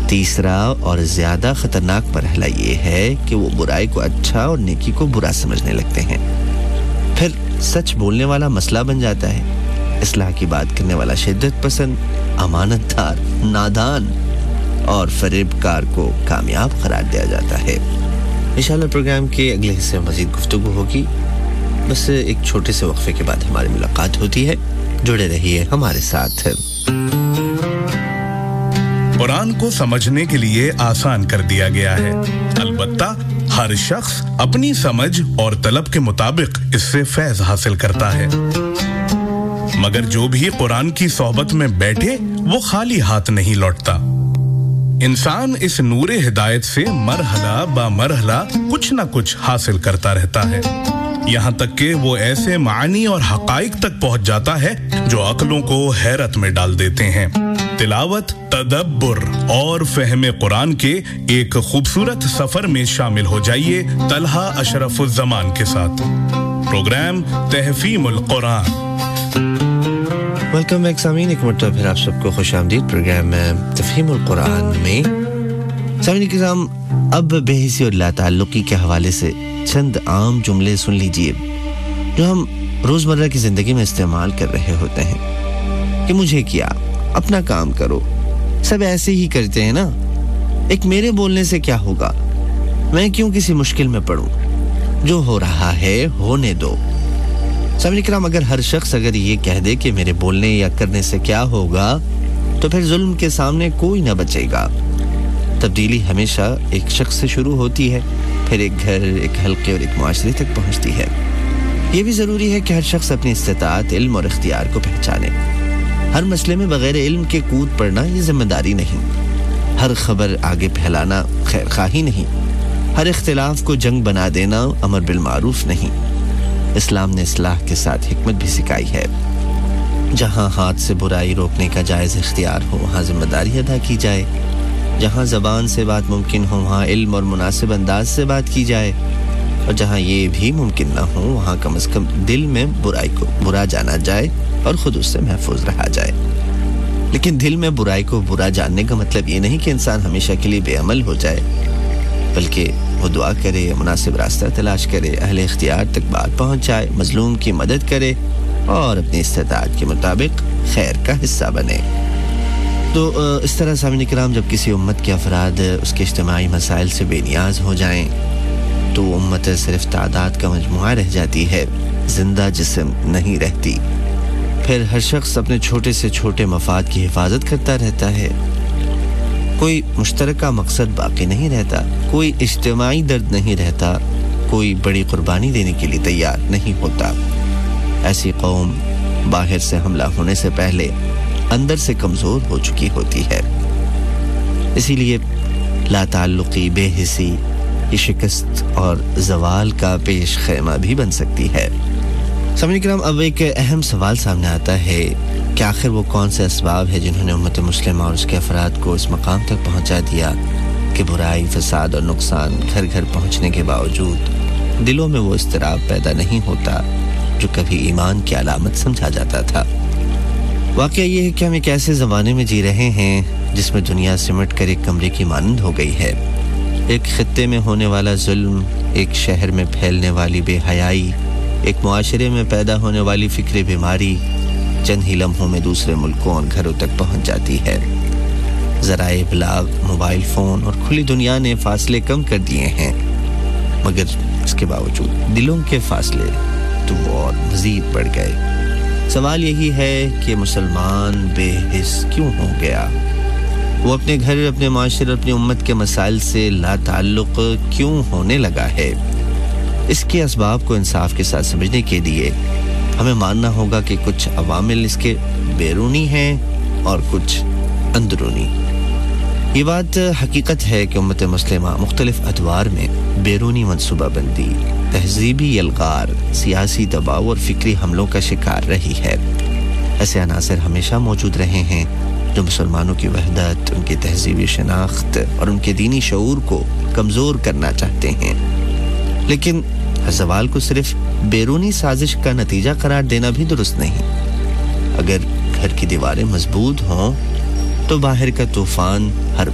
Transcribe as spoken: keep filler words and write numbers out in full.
تیسرا اور زیادہ خطرناک مرحلہ یہ ہے کہ وہ برائی کو اچھا اور نیکی کو برا سمجھنے لگتے ہیں. پھر سچ بولنے والا مسئلہ بن جاتا ہے. اصلاح کی بات کرنے والا شدت پسند، امانت دار، نادان اور فریب کار کو کامیاب قرار دیا جاتا ہے. انشاءاللہ پروگرام کے اگلے حصے میں مزید گفتگو ہوگی. بس ایک چھوٹے سے وقفے کے بعد ہماری ملاقات ہوتی ہے. جڑے رہیے ہمارے ساتھ. قرآن کو سمجھنے کے لیے آسان کر دیا گیا ہے، البتہ ہر شخص اپنی سمجھ اور طلب کے مطابق اس سے فیض حاصل کرتا ہے. مگر جو بھی قرآن کی صحبت میں بیٹھے وہ خالی ہاتھ نہیں لوٹتا. انسان اس نور ہدایت سے مرحلہ با مرحلہ کچھ نہ کچھ حاصل کرتا رہتا ہے، یہاں تک کہ وہ ایسے معانی اور حقائق تک پہنچ جاتا ہے جو عقلوں کو حیرت میں ڈال دیتے ہیں. تلاوت، تدبر اور فہم قرآن کے ایک خوبصورت سفر میں شامل ہو جائیے طلحہ اشرف الزمان کے ساتھ. پروگرام تحفیم القرآن. ویلکم بیک سامعین، ایک مرتبہ پھر آپ سب کو خوش آمدید پروگرام تفہیم القرآن میں. سامعین کرام، اب بے حسی اور لا تعلقی کے حوالے سے چند عام جملے سن لیجئے جو ہم روزمرہ کی زندگی میں استعمال کر رہے ہوتے ہیں کہ مجھے کیا، اپنا کام کرو، سب ایسے ہی کرتے ہیں نا، ایک میرے بولنے سے کیا ہوگا، میں کیوں کسی مشکل میں پڑوں، جو ہو رہا ہے ہونے دو. سامعین کرام، اگر ہر شخص اگر یہ کہہ دے کہ میرے بولنے یا کرنے سے کیا ہوگا تو پھر ظلم کے سامنے کوئی نہ بچے گا. تبدیلی ہمیشہ ایک شخص سے شروع ہوتی ہے، پھر ایک گھر، ایک حلقے اور ایک معاشرے تک پہنچتی ہے. یہ بھی ضروری ہے کہ ہر شخص اپنی استطاعت، علم اور اختیار کو پہچانے. ہر مسئلے میں بغیر علم کے کود پڑنا یہ ذمہ داری نہیں. ہر خبر آگے پھیلانا خیر خواہی نہیں. ہر اختلاف کو جنگ بنا دینا امر بالمعروف نہیں. اسلام نے اصلاح کے ساتھ حکمت بھی سکھائی ہے. جہاں ہاتھ سے برائی روکنے کا جائز اختیار ہو وہاں ذمہ داری ادا کی جائے. جہاں زبان سے بات ممکن ہو وہاں علم اور مناسب انداز سے بات کی جائے. اور جہاں یہ بھی ممکن نہ ہو وہاں کم از کم دل میں برائی کو برا جانا جائے اور خود اس سے محفوظ رہا جائے. لیکن دل میں برائی کو برا جاننے کا مطلب یہ نہیں کہ انسان ہمیشہ کے لیے بے عمل ہو جائے، بلکہ وہ دعا کرے، مناسب راستہ تلاش کرے، اہل اختیار تک بات پہنچائے، مظلوم کی مدد کرے اور اپنی استطاعت کے مطابق خیر کا حصہ بنے. تو اس طرح سامعین کرام، جب کسی امت کے افراد اس کے اجتماعی مسائل سے بے نیاز ہو جائیں تو وہ امت صرف تعداد کا مجموعہ رہ جاتی ہے، زندہ جسم نہیں رہتی. پھر ہر شخص اپنے چھوٹے سے چھوٹے مفاد کی حفاظت کرتا رہتا ہے. کوئی مشترکہ مقصد باقی نہیں رہتا، کوئی اجتماعی درد نہیں رہتا، کوئی بڑی قربانی دینے کے لیے تیار نہیں ہوتا. ایسی قوم باہر سے حملہ ہونے سے پہلے اندر سے کمزور ہو چکی ہوتی ہے. اسی لیے لا تعلقی، بے حسی یہ شکست اور زوال کا پیش خیمہ بھی بن سکتی ہے. سامعین کرام، اب ایک اہم سوال سامنے آتا ہے کہ آخر وہ کون سے اسباب ہیں جنہوں نے امت مسلمہ اور اس کے افراد کو اس مقام تک پہنچا دیا کہ برائی، فساد اور نقصان گھر گھر پہنچنے کے باوجود دلوں میں وہ اضطراب پیدا نہیں ہوتا جو کبھی ایمان کی علامت سمجھا جاتا تھا. واقعہ یہ ہے کہ ہم ایک ایسے زمانے میں جی رہے ہیں جس میں دنیا سمٹ کر ایک کمرے کی مانند ہو گئی ہے. ایک خطے میں ہونے والا ظلم، ایک شہر میں پھیلنے والی بے حیائی، ایک معاشرے میں پیدا ہونے والی فکری بیماری چند ہی لمحوں میں دوسرے ملکوں اور گھروں تک پہنچ جاتی ہے. ذرائع ابلاغ، موبائل فون اور کھلی دنیا نے فاصلے کم کر دیے ہیں، مگر اس کے باوجود دلوں کے فاصلے تو اور مزید بڑھ گئے. سوال یہی ہے کہ مسلمان بے حس کیوں ہو گیا؟ وہ اپنے گھر، اپنے معاشرے، اپنی امت کے مسائل سے لا تعلق کیوں ہونے لگا ہے؟ اس کے اسباب کو انصاف کے ساتھ سمجھنے کے لیے ہمیں ماننا ہوگا کہ کچھ عوامل اس کے بیرونی ہیں اور کچھ اندرونی. یہ بات حقیقت ہے کہ امت مسلمہ مختلف ادوار میں بیرونی منصوبہ بندی، تہذیبی یلغار، سیاسی دباؤ اور فکری حملوں کا شکار رہی ہے. ایسے عناصر ہمیشہ موجود رہے ہیں جو مسلمانوں کی وحدت، ان کی تہذیبی شناخت اور ان کے دینی شعور کو کمزور کرنا چاہتے ہیں. لیکن زوال کو صرف بیرونی سازش کا نتیجہ قرار دینا بھی درست نہیں. اگر گھر کی دیواریں مضبوط ہوں تو باہر کا طوفان ہر